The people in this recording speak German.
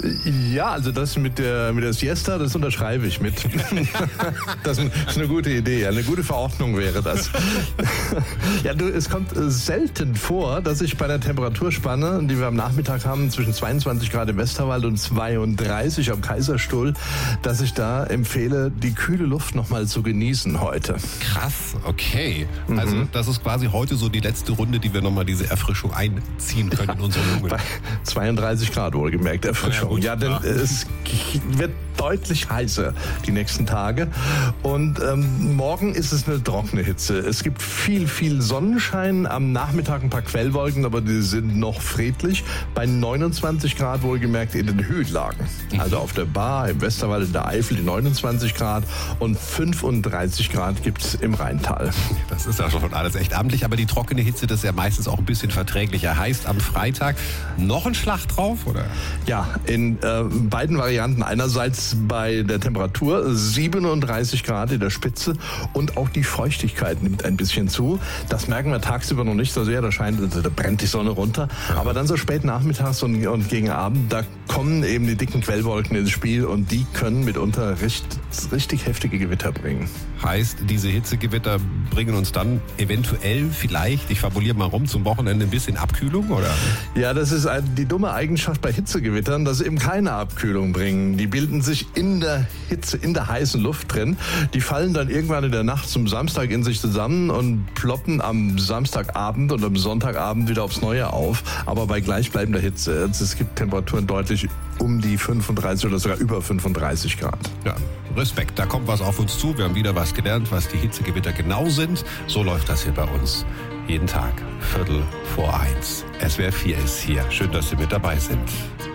Ja, also das mit der Siesta, das unterschreibe ich mit. Das ist eine gute Idee, eine gute Verordnung wäre das. Ja, es kommt selten vor, dass ich bei der Temperaturspanne, die wir am Nachmittag haben, zwischen 22 Grad im Westerwald und 32 am Kaiserstuhl, dass ich da empfehle, die kühle Luft nochmal zu genießen heute. Krass, okay. Also das ist quasi heute so die letzte Runde, die wir nochmal diese Erfrischung einziehen können in unsere Lungen. Bei 32 Grad wohlgemerkt, Erfrischung. Ja, denn es wird deutlich heißer die nächsten Tage. Und morgen ist es eine trockene Hitze. Es gibt viel Sonnenschein, am Nachmittag ein paar Quellwolken, aber die sind noch friedlich. Bei 29 Grad wohlgemerkt in den Höhenlagen. Also auf der Bar, im Westerwald, in der Eifel die 29 Grad und 35 Grad gibt es im Rheintal. Das ist ja schon alles echt amtlich, aber die trockene Hitze, das ist ja meistens auch ein bisschen verträglicher. Heißt am Freitag noch ein Schlag drauf, oder? Ja, in beiden Varianten. Einerseits bei der Temperatur 37 Grad in der Spitze und auch die Feuchtigkeit nimmt ein bisschen zu. Das merken wir tagsüber noch nicht so sehr, da brennt die Sonne runter. Aber dann so spät nachmittags und gegen Abend, da kommen eben die dicken Quellwolken ins Spiel und die können mitunter richtig heftige Gewitter bringen. Heißt, diese Hitzegewitter bringen uns dann eventuell vielleicht, ich fabuliere mal rum, zum Wochenende ein bisschen Abkühlung, oder? Ja, das ist die dumme Eigenschaft bei Hitzegewittern, dass sie eben keine Abkühlung bringen. Die bilden sich in der Hitze, in der heißen Luft drin. Die fallen dann irgendwann in der Nacht zum Samstag in sich zusammen und ploppen am Samstagabend und am Sonntagabend wieder aufs Neue auf. Aber bei gleichbleibender Hitze. Es gibt Temperaturen deutlich um die 35 oder sogar über 35 Grad. Ja, Respekt, da kommt was auf uns zu. Wir haben wieder was gelernt, was die Hitzegewitter genau sind. So läuft das hier bei uns. Jeden Tag, 1:15. SWR 4 ist hier. Schön, dass Sie mit dabei sind.